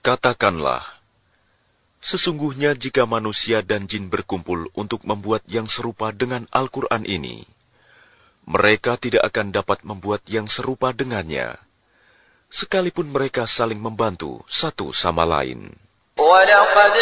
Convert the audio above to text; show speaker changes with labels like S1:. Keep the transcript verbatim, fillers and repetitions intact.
S1: Katakanlah, sesungguhnya jika manusia dan jin berkumpul untuk membuat yang serupa dengan Al-Quran ini, mereka tidak akan dapat membuat yang serupa dengannya, sekalipun mereka saling membantu satu sama lain.